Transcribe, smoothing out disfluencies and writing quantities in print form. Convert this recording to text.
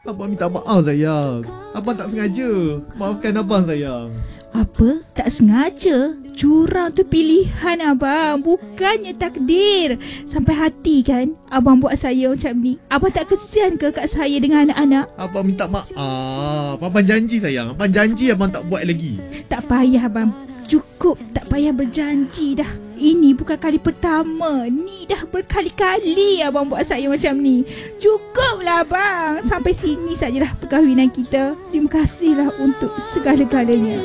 Abang minta maaf sayang. Abang tak sengaja. Maafkan abang sayang. Apa? Tak sengaja? Curang tu pilihan abang, bukannya takdir. Sampai hati kan abang buat saya macam ni. Abang tak kesian ke kat saya dengan anak-anak? Abang minta maaf. Abang janji sayang. Abang janji abang tak buat lagi. Tak payah abang. Cukup, tak payah berjanji dah. Ini bukan kali pertama. Ni dah berkali-kali abang buat saya macam ni. Cukuplah abang. Sampai sini sajalah perkahwinan kita. Terima kasihlah untuk segala-galanya.